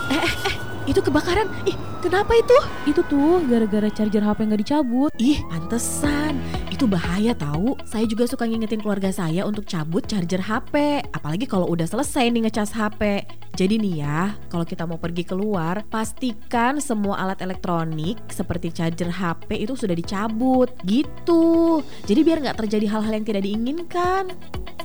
Itu kebakaran. Ih, kenapa itu? Itu tuh gara-gara charger HP nggak dicabut. Ih, pantesan. Itu bahaya tahu. Saya juga suka ngingetin keluarga saya untuk cabut charger HP. Apalagi kalau udah selesai nih ngecas HP. Jadi nih ya, kalau kita mau pergi keluar, pastikan semua alat elektronik seperti charger HP itu sudah dicabut. Gitu. Jadi biar nggak terjadi hal-hal yang tidak diinginkan.